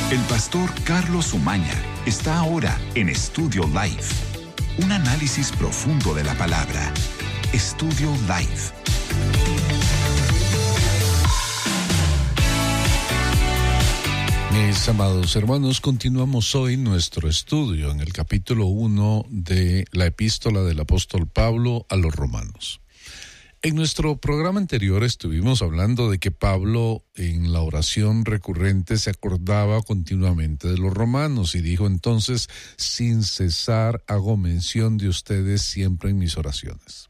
El pastor Carlos Umaña está ahora en Estudio Live. Un análisis profundo de la palabra. Estudio Live. Mis amados hermanos, continuamos hoy nuestro estudio en el capítulo 1 de la epístola del apóstol Pablo a los romanos. En nuestro programa anterior estuvimos hablando de que Pablo en la oración recurrente se acordaba continuamente de los romanos y dijo entonces: sin cesar hago mención de ustedes siempre en mis oraciones.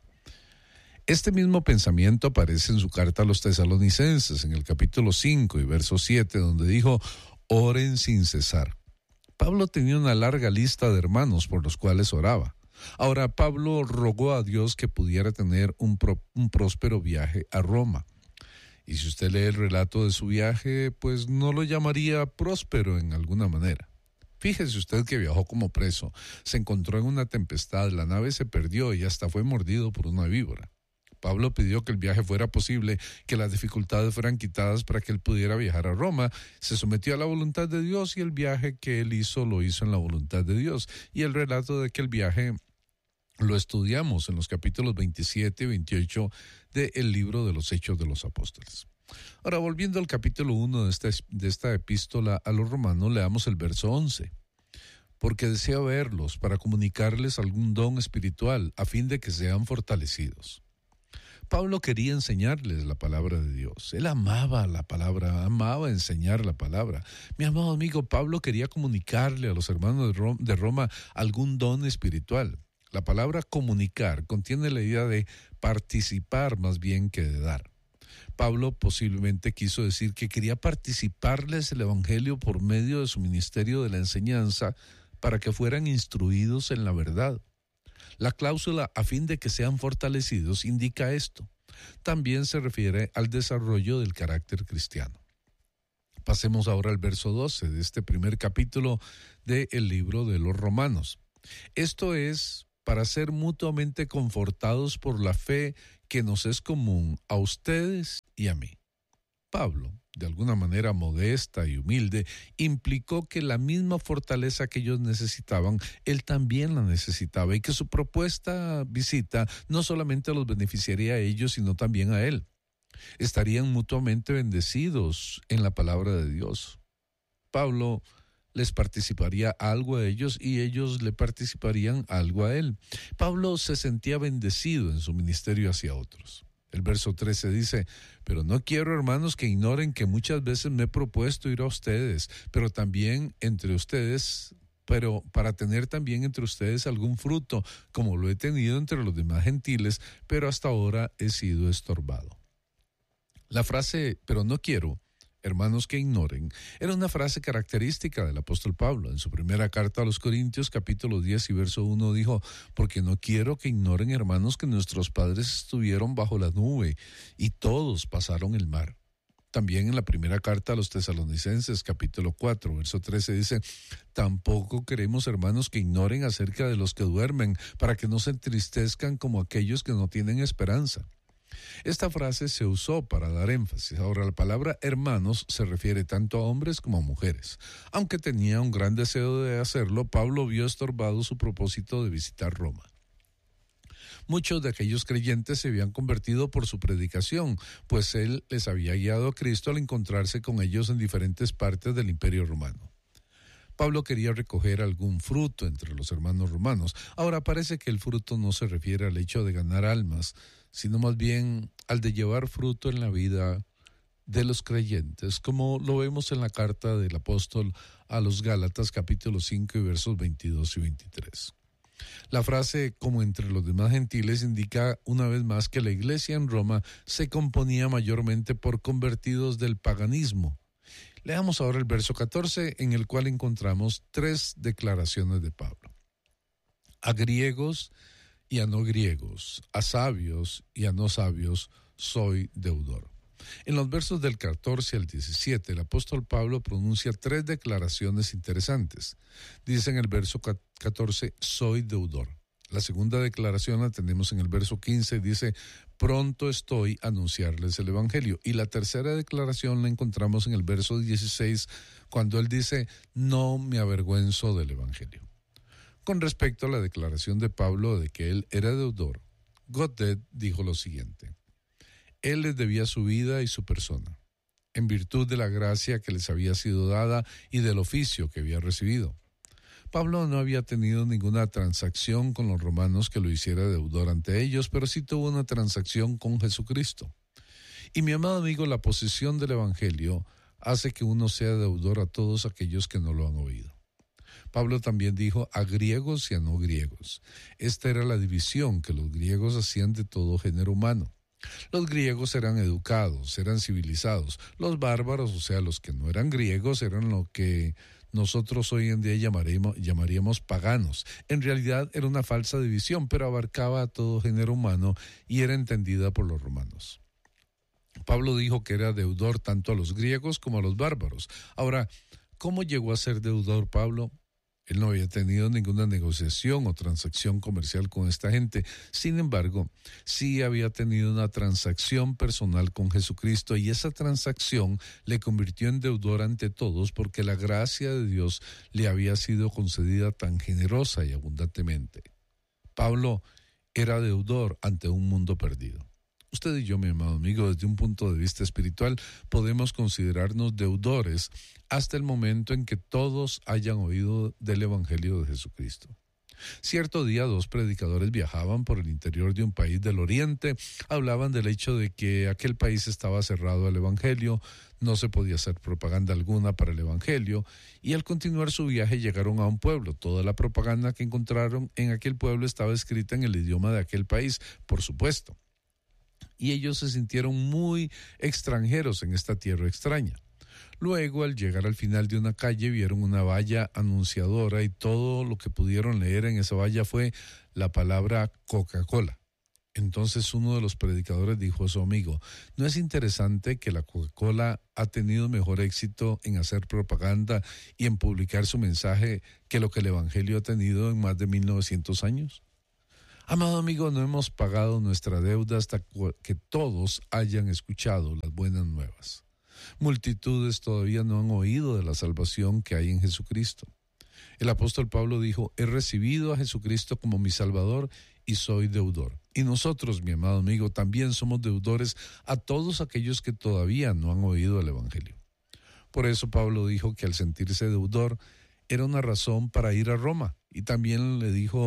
Este mismo pensamiento aparece en su carta a los tesalonicenses en el capítulo 5 y verso 7, donde dijo: oren sin cesar. Pablo tenía una larga lista de hermanos por los cuales oraba. Ahora, Pablo rogó a Dios que pudiera tener un próspero viaje a Roma. Y si usted lee el relato de su viaje, pues no lo llamaría próspero en alguna manera. Fíjese usted que viajó como preso, se encontró en una tempestad, la nave se perdió y hasta fue mordido por una víbora. Pablo pidió que el viaje fuera posible, que las dificultades fueran quitadas para que él pudiera viajar a Roma. Se sometió a la voluntad de Dios y el viaje que él hizo lo hizo en la voluntad de Dios. Y el relato de que el viaje lo estudiamos en los capítulos 27 y 28 del libro de los Hechos de los Apóstoles. Ahora, volviendo al capítulo 1 de esta epístola a los romanos, leamos el verso 11. Porque deseo verlos para comunicarles algún don espiritual a fin de que sean fortalecidos. Pablo quería enseñarles la palabra de Dios. Él amaba la palabra, amaba enseñar la palabra. Mi amado amigo, Pablo quería comunicarle a los hermanos de Roma algún don espiritual. La palabra comunicar contiene la idea de participar más bien que de dar. Pablo posiblemente quiso decir que quería participarles el evangelio por medio de su ministerio de la enseñanza para que fueran instruidos en la verdad. La cláusula a fin de que sean fortalecidos indica esto. También se refiere al desarrollo del carácter cristiano. Pasemos ahora al verso 12 de este primer capítulo del libro de los Romanos. Esto es para ser mutuamente confortados por la fe que nos es común a ustedes y a mí. Pablo, de alguna manera modesta y humilde, implicó que la misma fortaleza que ellos necesitaban, él también la necesitaba y que su propuesta visita no solamente los beneficiaría a ellos, sino también a él. Estarían mutuamente bendecidos en la palabra de Dios. Pablo les participaría algo a ellos y ellos le participarían algo a él. Pablo se sentía bendecido en su ministerio hacia otros. El verso 13 dice: pero no quiero, hermanos, que ignoren que muchas veces me he propuesto ir a ustedes, pero para tener también entre ustedes algún fruto, como lo he tenido entre los demás gentiles, pero hasta ahora he sido estorbado. La frase, pero no quiero, hermanos, que ignoren, era una frase característica del apóstol Pablo. En su primera carta a los Corintios, capítulo 10 y verso 1, dijo: porque no quiero que ignoren, hermanos, que nuestros padres estuvieron bajo la nube y todos pasaron el mar. También en la primera carta a los tesalonicenses, capítulo 4, verso 13, dice: tampoco queremos, hermanos, que ignoren acerca de los que duermen, para que no se entristezcan como aquellos que no tienen esperanza. Esta frase se usó para dar énfasis. Ahora, la palabra hermanos se refiere tanto a hombres como a mujeres. Aunque tenía un gran deseo de hacerlo, Pablo vio estorbado su propósito de visitar Roma. Muchos de aquellos creyentes se habían convertido por su predicación, pues él les había guiado a Cristo al encontrarse con ellos en diferentes partes del Imperio Romano. Pablo quería recoger algún fruto entre los hermanos romanos. Ahora parece que el fruto no se refiere al hecho de ganar almas, sino más bien al de llevar fruto en la vida de los creyentes, como lo vemos en la carta del apóstol a los Gálatas, capítulo 5 y versos 22 y 23. La frase como entre los demás gentiles indica una vez más que la iglesia en Roma se componía mayormente por convertidos del paganismo. Leamos ahora el verso 14, en el cual encontramos 3 declaraciones de Pablo. A griegos y a no griegos, a sabios y a no sabios, soy deudor. En los versos del 14 al 17, el apóstol Pablo pronuncia 3 declaraciones interesantes. Dice en el verso 14, soy deudor. La segunda declaración la tenemos en el verso 15, dice, pronto estoy a anunciarles el evangelio. Y la tercera declaración la encontramos en el verso 16, cuando él dice, no me avergüenzo del Evangelio. Con respecto a la declaración de Pablo de que él era deudor, Godet dijo lo siguiente: él les debía su vida y su persona, en virtud de la gracia que les había sido dada y del oficio que había recibido. Pablo no había tenido ninguna transacción con los romanos que lo hiciera deudor ante ellos, pero sí tuvo una transacción con Jesucristo. Y mi amado amigo, la posesión del Evangelio hace que uno sea deudor a todos aquellos que no lo han oído. Pablo también dijo a griegos y a no griegos. Esta era la división que los griegos hacían de todo género humano. Los griegos eran educados, eran civilizados. Los bárbaros, o sea, los que no eran griegos, eran lo que nosotros hoy en día llamaríamos paganos. En realidad era una falsa división, pero abarcaba a todo género humano y era entendida por los romanos. Pablo dijo que era deudor tanto a los griegos como a los bárbaros. Ahora, ¿cómo llegó a ser deudor Pablo? Él no había tenido ninguna negociación o transacción comercial con esta gente. Sin embargo, sí había tenido una transacción personal con Jesucristo, y esa transacción le convirtió en deudor ante todos porque la gracia de Dios le había sido concedida tan generosa y abundantemente. Pablo era deudor ante un mundo perdido. Usted y yo, mi amado amigo, desde un punto de vista espiritual, podemos considerarnos deudores hasta el momento en que todos hayan oído del Evangelio de Jesucristo. Cierto día, 2 predicadores viajaban por el interior de un país del Oriente. Hablaban del hecho de que aquel país estaba cerrado al Evangelio, no se podía hacer propaganda alguna para el Evangelio, y al continuar su viaje llegaron a un pueblo. Toda la propaganda que encontraron en aquel pueblo estaba escrita en el idioma de aquel país, por supuesto. Y ellos se sintieron muy extranjeros en esta tierra extraña. Luego, al llegar al final de una calle, vieron una valla anunciadora y todo lo que pudieron leer en esa valla fue la palabra Coca-Cola. Entonces uno de los predicadores dijo a su amigo: ¿no es interesante que la Coca-Cola ha tenido mejor éxito en hacer propaganda y en publicar su mensaje que lo que el Evangelio ha tenido en más de 1900 años? Amado amigo, no hemos pagado nuestra deuda hasta que todos hayan escuchado las buenas nuevas. Multitudes todavía no han oído de la salvación que hay en Jesucristo. El apóstol Pablo dijo: he recibido a Jesucristo como mi Salvador y soy deudor. Y nosotros, mi amado amigo, también somos deudores a todos aquellos que todavía no han oído el Evangelio. Por eso Pablo dijo que al sentirse deudor era una razón para ir a Roma. Y también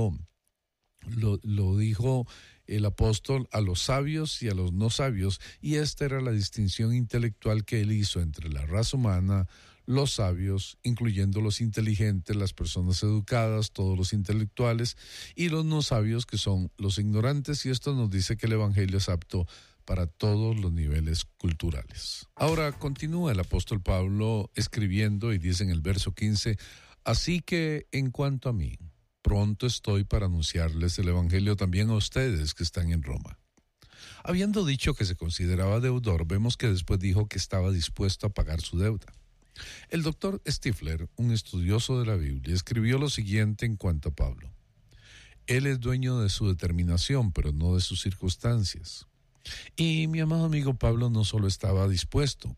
lo dijo el apóstol a los sabios y a los no sabios, y esta era la distinción intelectual que él hizo entre la raza humana, los sabios, incluyendo los inteligentes, las personas educadas, todos los intelectuales, y los no sabios, que son los ignorantes, y esto nos dice que el Evangelio es apto para todos los niveles culturales. Ahora continúa el apóstol Pablo escribiendo y dice en el verso 15, así que en cuanto a mí, pronto estoy para anunciarles el Evangelio también a ustedes que están en Roma. Habiendo dicho que se consideraba deudor, vemos que después dijo que estaba dispuesto a pagar su deuda. El doctor Stifler, un estudioso de la Biblia, escribió lo siguiente en cuanto a Pablo: él es dueño de su determinación, pero no de sus circunstancias. Y mi amado amigo, Pablo no solo estaba dispuesto,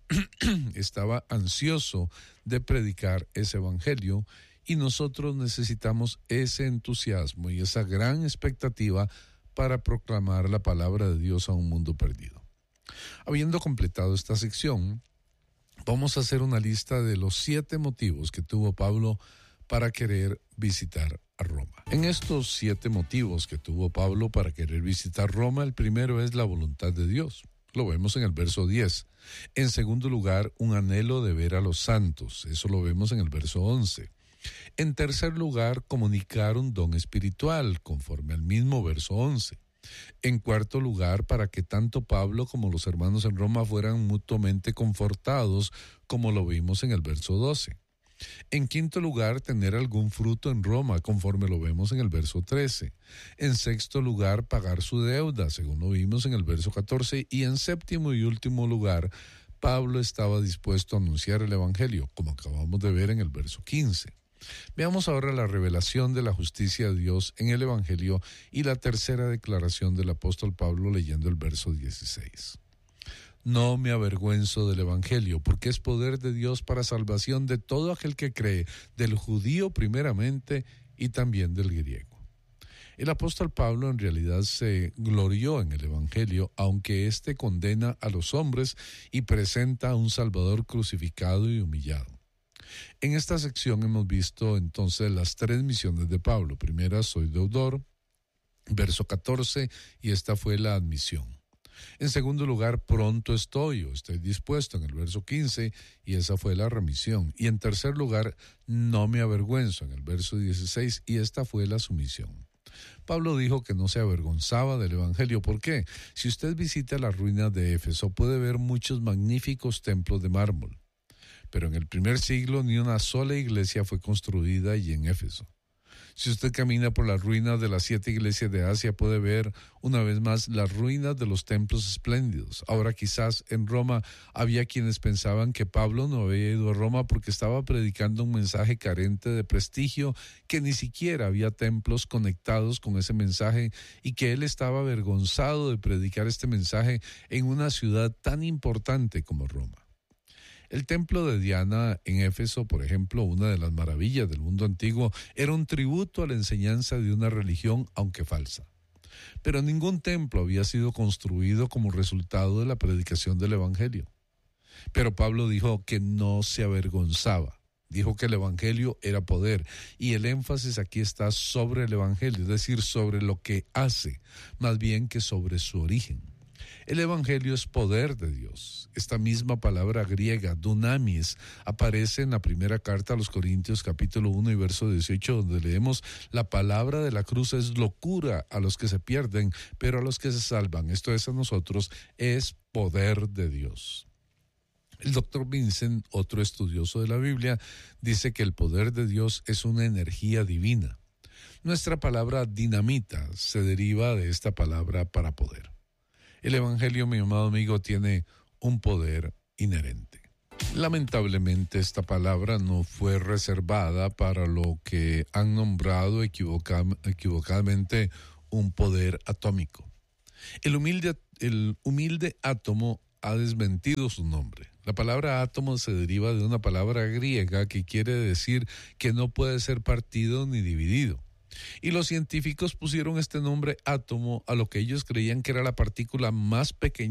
estaba ansioso de predicar ese Evangelio. Y nosotros necesitamos ese entusiasmo y esa gran expectativa para proclamar la palabra de Dios a un mundo perdido. Habiendo completado esta sección, vamos a hacer una lista de los 7 motivos que tuvo Pablo para querer visitar a Roma. En estos 7 motivos que tuvo Pablo para querer visitar Roma, el primero es la voluntad de Dios. Lo vemos en el verso 10. En segundo lugar, un anhelo de ver a los santos. Eso lo vemos en el verso 11. En tercer lugar, comunicar un don espiritual, conforme al mismo verso 11. En cuarto lugar, para que tanto Pablo como los hermanos en Roma fueran mutuamente confortados, como lo vimos en el verso 12. En quinto lugar, tener algún fruto en Roma, conforme lo vemos en el verso 13. En sexto lugar, pagar su deuda, según lo vimos en el verso 14. Y en séptimo y último lugar, Pablo estaba dispuesto a anunciar el Evangelio, como acabamos de ver en el verso 15. Veamos ahora la revelación de la justicia de Dios en el Evangelio y la tercera declaración del apóstol Pablo leyendo el verso 16. No me avergüenzo del Evangelio, porque es poder de Dios para salvación de todo aquel que cree, del judío primeramente y también del griego. El apóstol Pablo en realidad se glorió en el Evangelio, aunque éste condena a los hombres y presenta a un Salvador crucificado y humillado. En esta sección hemos visto entonces las 3 misiones de Pablo. Primera, soy deudor, verso 14, y esta fue la admisión. En segundo lugar, pronto estoy o estoy dispuesto en el verso 15, y esa fue la remisión. Y en tercer lugar, no me avergüenzo en el verso 16, y esta fue la sumisión. Pablo dijo que no se avergonzaba del Evangelio. ¿Por qué? Si usted visita las ruinas de Éfeso, puede ver muchos magníficos templos de mármol. Pero en el primer siglo ni una sola iglesia fue construida allí en Éfeso. Si usted camina por las ruinas de las 7 iglesias de Asia, puede ver una vez más las ruinas de los templos espléndidos. Ahora quizás en Roma había quienes pensaban que Pablo no había ido a Roma porque estaba predicando un mensaje carente de prestigio, que ni siquiera había templos conectados con ese mensaje y que él estaba avergonzado de predicar este mensaje en una ciudad tan importante como Roma. El templo de Diana en Éfeso, por ejemplo, una de las maravillas del mundo antiguo, era un tributo a la enseñanza de una religión, aunque falsa. Pero ningún templo había sido construido como resultado de la predicación del Evangelio. Pero Pablo dijo que no se avergonzaba. Dijo que el Evangelio era poder, y el énfasis aquí está sobre el Evangelio, es decir, sobre lo que hace, más bien que sobre su origen. El Evangelio es poder de Dios. Esta misma palabra griega, dunamis, aparece en la primera carta a los Corintios, capítulo 1 y verso 18, donde leemos: la palabra de la cruz es locura a los que se pierden, pero a los que se salvan, esto es a nosotros, es poder de Dios. El doctor Vincent, otro estudioso de la Biblia, dice que el poder de Dios es una energía divina. Nuestra palabra dinamita se deriva de esta palabra para poder. El Evangelio, mi amado amigo, tiene un poder inherente. Lamentablemente, esta palabra no fue reservada para lo que han nombrado equivocadamente un poder atómico. El humilde átomo ha desmentido su nombre. La palabra átomo se deriva de una palabra griega que quiere decir que no puede ser partido ni dividido. Y los científicos pusieron este nombre átomo a lo que ellos creían que era la partícula más pequeña